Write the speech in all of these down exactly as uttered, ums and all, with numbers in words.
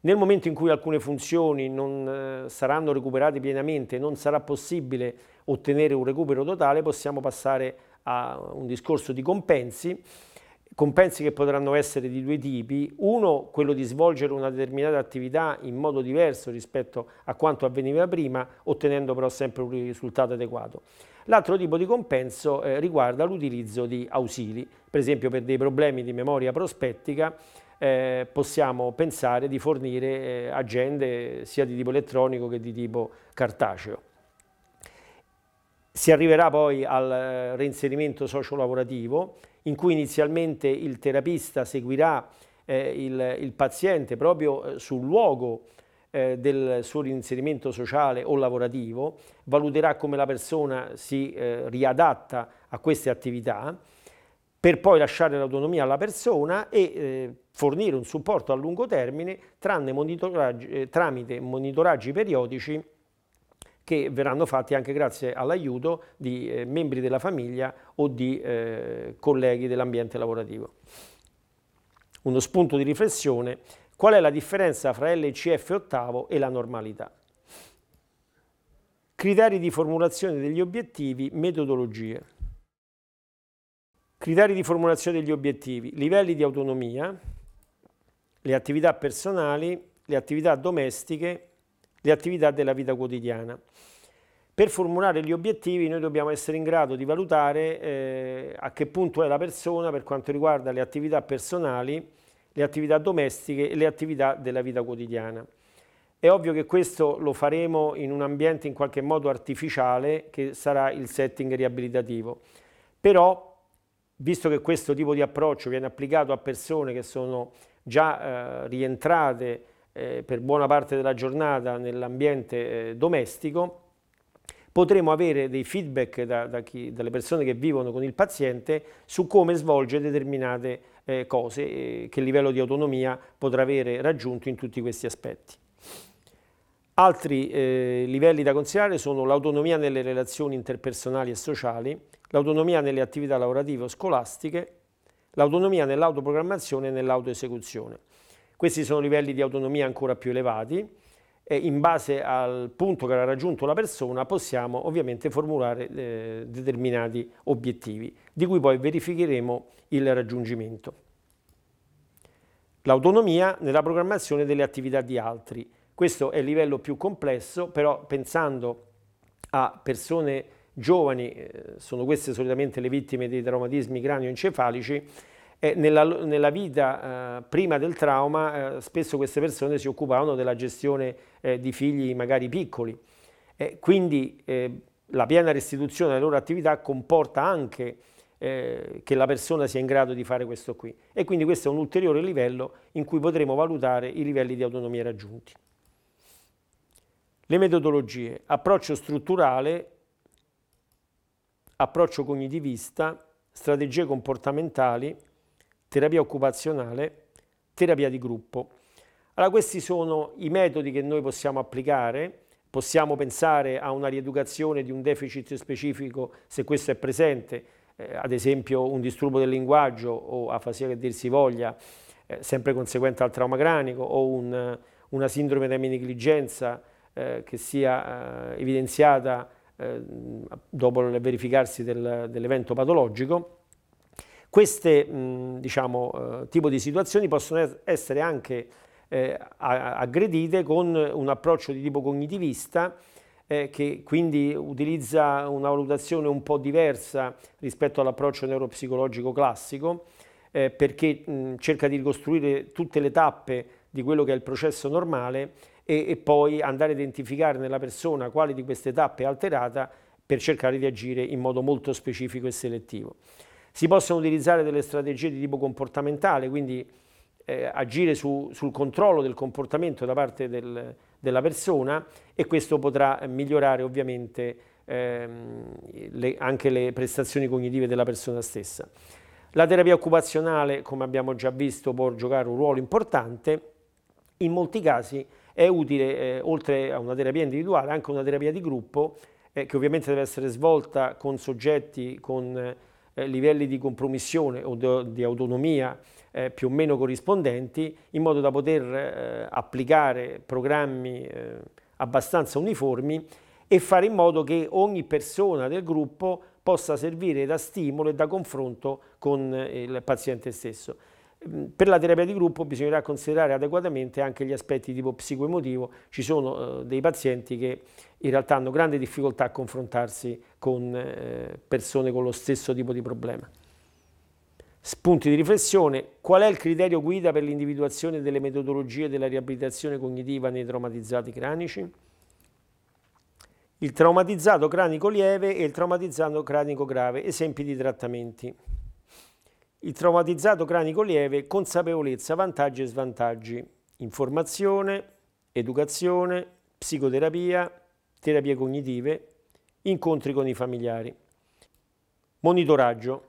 Nel momento in cui alcune funzioni non eh, saranno recuperate pienamente, non sarà possibile ottenere un recupero totale, possiamo passare a un discorso di compensi, compensi che potranno essere di due tipi: uno, quello di svolgere una determinata attività in modo diverso rispetto a quanto avveniva prima, ottenendo però sempre un risultato adeguato. L'altro tipo di compenso eh, riguarda l'utilizzo di ausili, per esempio per dei problemi di memoria prospettica eh, possiamo pensare di fornire eh, agende sia di tipo elettronico che di tipo cartaceo. Si arriverà poi al reinserimento socio-lavorativo, in cui inizialmente il terapista seguirà eh, il, il paziente proprio eh, sul luogo eh, del suo reinserimento sociale o lavorativo, valuterà come la persona si eh, riadatta a queste attività, per poi lasciare l'autonomia alla persona e eh, fornire un supporto a lungo termine monitoraggi, eh, tramite monitoraggi periodici che verranno fatti anche grazie all'aiuto di eh, membri della famiglia o di eh, colleghi dell'ambiente lavorativo. Uno spunto di riflessione: qual è la differenza fra L C F ottavo e la normalità? Criteri di formulazione degli obiettivi, metodologie. Criteri di formulazione degli obiettivi: livelli di autonomia, le attività personali, le attività domestiche, le attività della vita quotidiana. Per formulare gli obiettivi noi dobbiamo essere in grado di valutare eh, a che punto è la persona per quanto riguarda le attività personali, le attività domestiche e le attività della vita quotidiana. È ovvio che questo lo faremo in un ambiente in qualche modo artificiale, che sarà il setting riabilitativo. Però, visto che questo tipo di approccio viene applicato a persone che sono già eh, rientrate eh, per buona parte della giornata nell'ambiente eh, domestico, potremo avere dei feedback da, da chi, dalle persone che vivono con il paziente su come svolge determinate eh, cose, eh, che livello di autonomia potrà avere raggiunto in tutti questi aspetti. Altri eh, livelli da considerare sono l'autonomia nelle relazioni interpersonali e sociali, l'autonomia nelle attività lavorative o scolastiche, l'autonomia nell'autoprogrammazione e nell'autoesecuzione. Questi sono livelli di autonomia ancora più elevati e in base al punto che ha raggiunto la persona possiamo ovviamente formulare eh, determinati obiettivi, di cui poi verificheremo il raggiungimento. L'autonomia nella programmazione delle attività di altri. Questo è il livello più complesso, però pensando a persone giovani, eh, sono queste solitamente le vittime dei traumatismi cranioencefalici, eh, nella, nella vita eh, prima del trauma eh, spesso queste persone si occupavano della gestione eh, di figli magari piccoli, eh, quindi eh, la piena restituzione delle loro attività comporta anche eh, che la persona sia in grado di fare questo qui, e quindi questo è un ulteriore livello in cui potremo valutare i livelli di autonomia raggiunti. Le metodologie: approccio strutturale, approccio cognitivista, strategie comportamentali, terapia occupazionale, terapia di gruppo. Allora, questi sono i metodi che noi possiamo applicare. Possiamo pensare a una rieducazione di un deficit specifico se questo è presente, eh, ad esempio un disturbo del linguaggio o afasia che dir si voglia, eh, sempre conseguente al trauma cranico, o un, una sindrome da negligenza eh, che sia eh, evidenziata eh, dopo il verificarsi del, dell'evento patologico. Queste mh, diciamo, eh, tipo di situazioni possono essere anche eh, aggredite con un approccio di tipo cognitivista eh, che quindi utilizza una valutazione un po' diversa rispetto all'approccio neuropsicologico classico, eh, perché mh, cerca di ricostruire tutte le tappe di quello che è il processo normale e, e poi andare a identificare nella persona quale di queste tappe è alterata per cercare di agire in modo molto specifico e selettivo. Si possono utilizzare delle strategie di tipo comportamentale, quindi eh, agire su, sul controllo del comportamento da parte del, della persona, e questo potrà migliorare ovviamente ehm, le, anche le prestazioni cognitive della persona stessa. La terapia occupazionale, come abbiamo già visto, può giocare un ruolo importante. In molti casi è utile, eh, oltre a una terapia individuale, anche una terapia di gruppo, eh, che ovviamente deve essere svolta con soggetti con eh, livelli di compromissione o de, di autonomia eh, più o meno corrispondenti, in modo da poter eh, applicare programmi eh, abbastanza uniformi e fare in modo che ogni persona del gruppo possa servire da stimolo e da confronto con il paziente stesso. Per la terapia di gruppo bisognerà considerare adeguatamente anche gli aspetti tipo psicoemotivo. Ci sono eh, dei pazienti che in realtà hanno grande difficoltà a confrontarsi con eh, persone con lo stesso tipo di problema. Spunti di riflessione: qual è il criterio guida per l'individuazione delle metodologie della riabilitazione cognitiva nei traumatizzati cranici? Il traumatizzato cranico lieve e il traumatizzato cranico grave, esempi di trattamenti. Il traumatizzato cranico lieve, consapevolezza, vantaggi e svantaggi, informazione, educazione, psicoterapia, terapie cognitive, incontri con i familiari. Monitoraggio.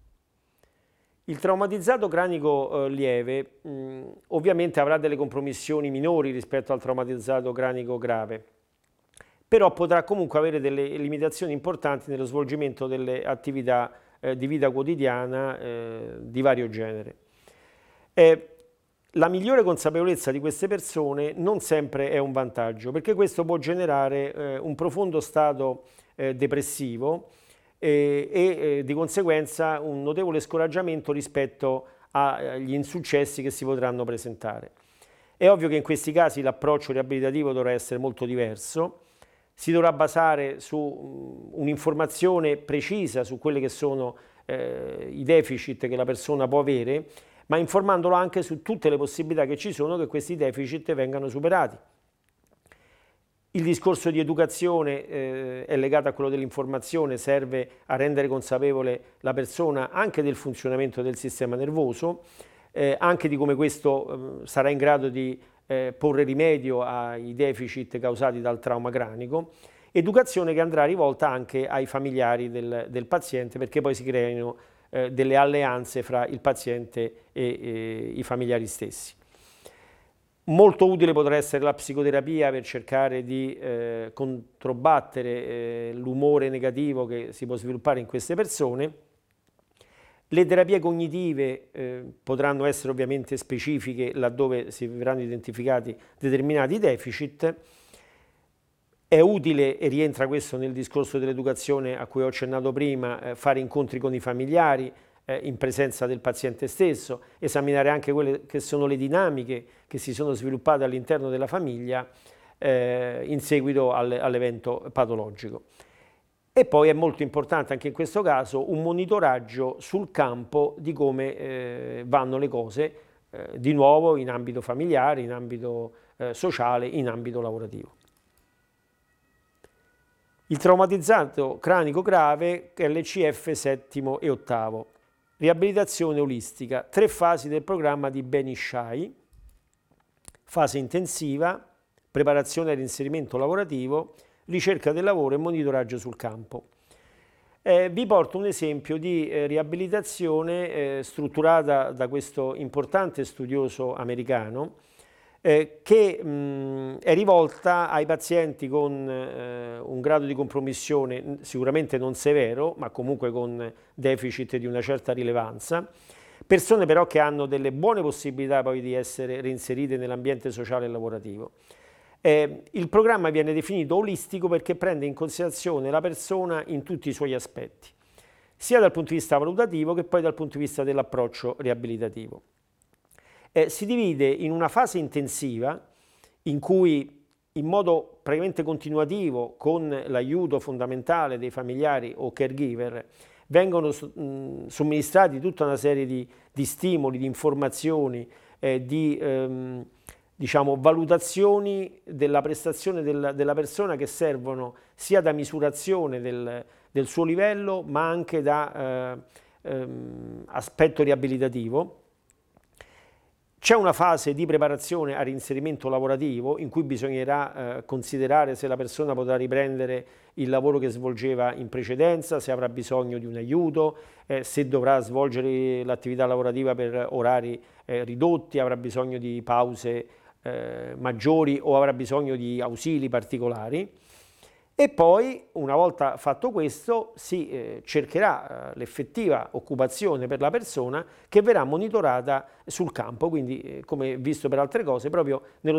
Il traumatizzato cranico eh, lieve mh, ovviamente avrà delle compromissioni minori rispetto al traumatizzato cranico grave, però potrà comunque avere delle limitazioni importanti nello svolgimento delle attività eh, di vita quotidiana eh, di vario genere. Eh, la migliore consapevolezza di queste persone non sempre è un vantaggio, perché questo può generare eh, un profondo stato eh, depressivo eh, e eh, di conseguenza un notevole scoraggiamento rispetto agli insuccessi che si potranno presentare. È ovvio che in questi casi l'approccio riabilitativo dovrà essere molto diverso. Si dovrà basare su un'informazione precisa su quelli che sono eh, i deficit che la persona può avere, ma informandolo anche su tutte le possibilità che ci sono che questi deficit vengano superati. Il discorso di educazione eh, è legato a quello dell'informazione, serve a rendere consapevole la persona anche del funzionamento del sistema nervoso, eh, anche di come questo eh, sarà in grado di Eh, porre rimedio ai deficit causati dal trauma cranico, educazione che andrà rivolta anche ai familiari del, del paziente, perché poi si creino eh, delle alleanze fra il paziente e, e i familiari stessi. Molto utile potrà essere la psicoterapia per cercare di eh, controbattere eh, l'umore negativo che si può sviluppare in queste persone. Le terapie cognitive eh, potranno essere ovviamente specifiche laddove si verranno identificati determinati deficit. È utile, e rientra questo nel discorso dell'educazione a cui ho accennato prima, eh, fare incontri con i familiari eh, in presenza del paziente stesso, esaminare anche quelle che sono le dinamiche che si sono sviluppate all'interno della famiglia eh, in seguito all'evento patologico. E poi è molto importante anche in questo caso un monitoraggio sul campo di come eh, vanno le cose, eh, di nuovo in ambito familiare, in ambito eh, sociale, in ambito lavorativo. Il traumatizzato cranico grave, L C F settimo e ottavo. Riabilitazione olistica, tre fasi del programma di Beni-Sciai: fase intensiva, preparazione all'inserimento lavorativo, ricerca del lavoro e monitoraggio sul campo. Eh, vi porto un esempio di eh, riabilitazione eh, strutturata da questo importante studioso americano eh, che mh, è rivolta ai pazienti con eh, un grado di compromissione sicuramente non severo, ma comunque con deficit di una certa rilevanza, persone però che hanno delle buone possibilità poi di essere reinserite nell'ambiente sociale e lavorativo. Eh, il programma viene definito olistico perché prende in considerazione la persona in tutti i suoi aspetti, sia dal punto di vista valutativo che poi dal punto di vista dell'approccio riabilitativo. Eh, si divide in una fase intensiva in cui in modo praticamente continuativo, con l'aiuto fondamentale dei familiari o caregiver, vengono mh, somministrati tutta una serie di, di stimoli, di informazioni, eh, di ehm, diciamo, valutazioni della prestazione del, della persona che servono sia da misurazione del, del suo livello, ma anche da eh, ehm, aspetto riabilitativo. C'è una fase di preparazione al reinserimento lavorativo in cui bisognerà eh, considerare se la persona potrà riprendere il lavoro che svolgeva in precedenza, se avrà bisogno di un aiuto, eh, se dovrà svolgere l'attività lavorativa per orari eh, ridotti, avrà bisogno di pause eh, maggiori o avrà bisogno di ausili particolari. E poi, una volta fatto questo, si eh, cercherà eh, l'effettiva occupazione per la persona che verrà monitorata sul campo, quindi eh, come visto per altre cose, proprio nello